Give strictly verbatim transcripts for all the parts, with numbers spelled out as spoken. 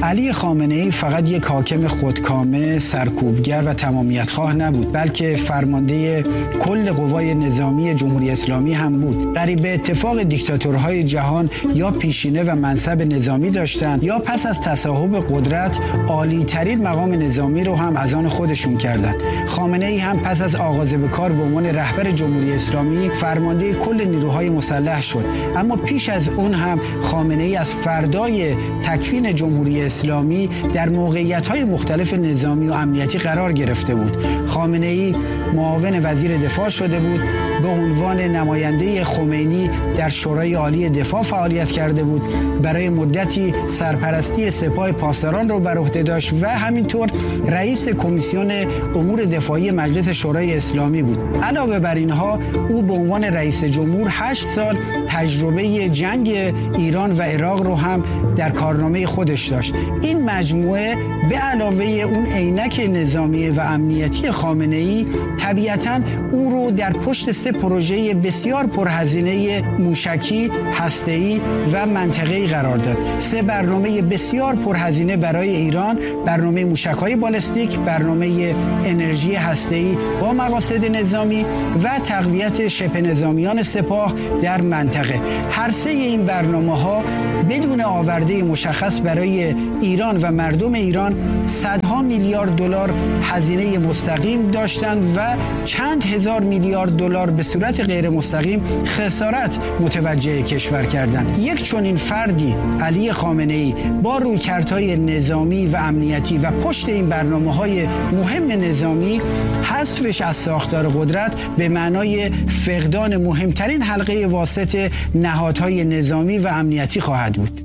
علی خامنه‌ای فقط یک حاکم خودکامه، سرکوبگر و تمامیت‌خواه نبود، بلکه فرمانده کل قوای نظامی جمهوری اسلامی هم بود. قریب به اتفاق دیکتاتورهای جهان یا پیشینه و منصب نظامی داشتند یا پس از تصاحب قدرت عالی‌ترین مقام نظامی رو هم از آن خودشون کردند. خامنه‌ای هم پس از آغاز به کار به عنوان رهبر جمهوری اسلامی فرمانده کل نیروهای مسلح شد. اما پیش از اون هم خامنه‌ای از فردای تکوین جمهوری اسلامی در موقعیت‌های مختلف نظامی و امنیتی قرار گرفته بود. خامنه‌ای معاون وزیر دفاع شده بود، به عنوان نماینده خمینی در شورای عالی دفاع فعالیت کرده بود، برای مدتی سرپرستی سپاه پاسداران رو بر عهده داشت و همینطور رئیس کمیسیون امور دفاعی مجلس شورای اسلامی بود. علاوه بر اینها او به عنوان رئیس جمهور هشت سال تجربه جنگ ایران و عراق رو هم در کارنامه خودش داشت. این مجموعه به علاوه اون عینک نظامی و امنیتی خامنه‌ای طبیعتاً او رو در پشت سه پروژه بسیار پرهزینه موشکی، هسته‌ای و منطقه‌ای قرار داد. سه برنامه بسیار پرهزینه برای ایران: برنامه موشک‌های بالستیک، برنامه انرژی هسته‌ای با مقاصد نظامی و تقویت شبه نظامیان سپاه در منطقه. هر سه این برنامه‌ها بدون آورده مشخص برای ایران و مردم ایران صدها میلیارد دلار هزینه مستقیم داشتند و چند هزار میلیارد دلار به صورت غیر مستقیم خسارت متوجه کشور کردند. یک چنین فردی، علی خامنه‌ای، با رویکردهای نظامی و امنیتی و پشت این برنامه‌های مهم نظامی، حذفش از ساختار قدرت به معنای فقدان مهمترین حلقه واسط نهادهای نظامی و امنیتی خواهد بود.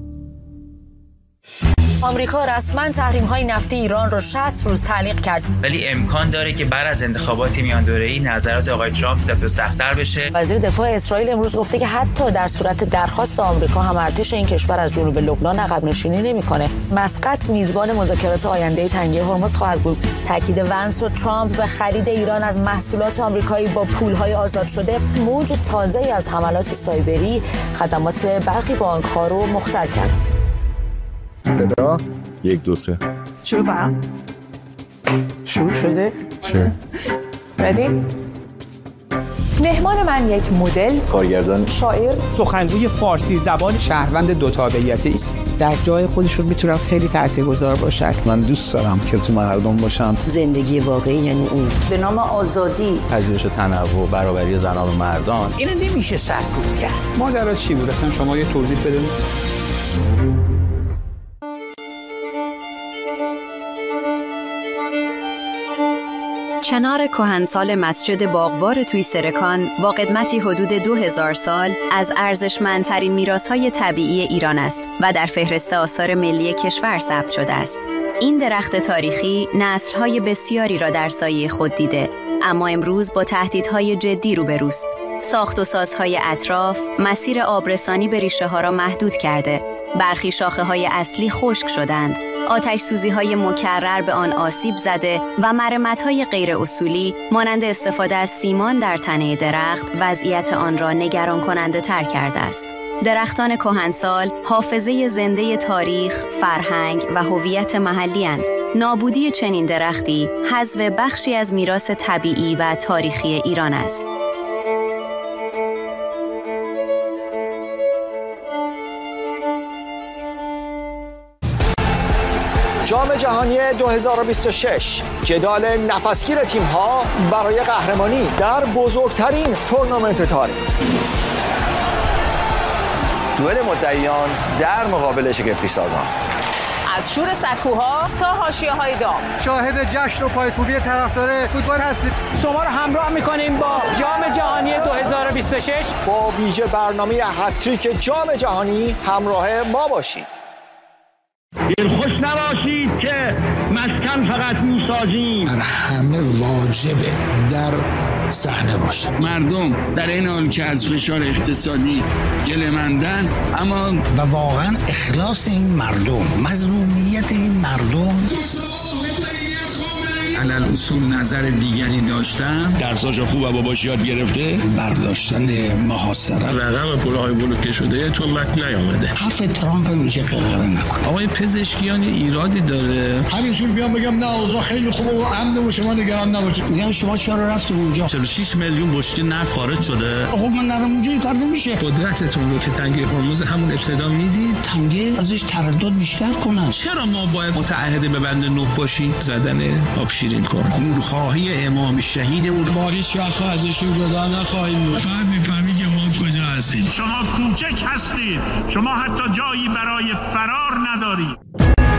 آمریکا رسما تحریم‌های نفتی ایران رو شصت روز تعلیق کرد. ولی امکان داره که بعد از انتخابات میان دوره‌ای نظرات آقای ترامپ سفت و سخت‌تر بشه. وزیر دفاع اسرائیل امروز گفته که حتی در صورت درخواست آمریکا هم ارتش این کشور از جنوب لبنان عقب نشینی نمی‌کنه. مسقط میزبان مذاکرات آینده تنگه هرمز خواهد بود. تاکید ونس و ترامپ به خرید ایران از محصولات آمریکایی با پول‌های آزاد شده موج تازه‌ای از حملات سایبری خدمات برخی بانک‌ها رو مختل کرد. صدا یک دو سه شروع کنم. شروع شده؟ چه؟ ردی؟ مهمان من یک مدل، کارگردان، شاعر، سخنگوی فارسی زبان، شهروند دو تابعیتی است. در جای خودشون میتونن خیلی تاثیرگذار باشن. من دوست دارم که تو مردم باشم. زندگی واقعی یعنی اون به نام آزادی، پذیرش تنوع، برابری زنان و مردان. اینو نمیشه سرکوب کرد. ماجرا چی بود اصلا؟ شما یه توضیح بدید. چنار کهنسال مسجد باغوار توی سرکان با قدمتی حدود دو هزار سال از ارزشمندترین میراث‌های طبیعی ایران است و در فهرست آثار ملی کشور ثبت شده است. این درخت تاریخی نسل‌های بسیاری را در سایه خود دیده، اما امروز با تهدیدهای جدی روبروست. ساخت و سازهای اطراف مسیر آبرسانی به ریشه‌ها را محدود کرده. برخی شاخه‌های اصلی خشک شدند. آتش سوزی‌های مکرر به آن آسیب زده و مرمت‌های غیر اصولی مانند استفاده از سیمان در تنه درخت وضعیت آن را نگران کننده تر کرده است. درختان کهنسال حافظه زنده تاریخ، فرهنگ و هویت محلی اند. نابودی چنین درختی حذف بخشی از میراث طبیعی و تاریخی ایران است. جام جهانی دو هزار و بیست و شش، جدال نفسگیر تیم‌ها برای قهرمانی در بزرگترین تورنمنت تاریخ. دوئل مدعیان در مقابل شگفتی سازان. از شور سکوها تا حاشیه‌های دام، شاهد جشن و پایکوبی طرفدار فوتبال هستید. شما رو همراه می‌کنیم با جام جهانی دو هزار و بیست و شش. با ویژه برنامه هتریک جام جهانی همراه ما باشید. دلخوش نباشید که مسکن فقط میسازیم. بر همه واجبه در صحنه باشه. مردم در این حال که از فشار اقتصادی گله‌مندن، اما و واقعا اخلاص این مردم، مظلومیت این مردم علل اصول نظر دیگری داشتم. درساشو خوب و باباش یاد گرفته. برداشتن محاصره. رقم پولهای بلوکه شده تو متن نیامده. حرف ترامپ میشه قرقره نکن. آقای پزشکیان ایرادی داره. همینجور بیام بگم نه اوضاع خیلی خوبه و امن و شما نگران نباشید. میگم شما چرا رفتید اونجا؟ چهل و شش میلیون بشکه نفت خارج شده. خب من نرم اونجا این کار نمیشه. قدرتتون رو که تنگه هرمز همون ابتدا میدید. تنگه ازش تردد بیشتر کنن. چرا ما باید متعهد به بند نه باشیم؟ زدن آب شیرین کن. خونخواهی امام شهید بود. ما هیچ وقت ازشون جدا نخواهیم بود. فهم میفهمی که ما کجا هستیم. شما کوچک هستید. شما حتی جایی برای فرار ندارید.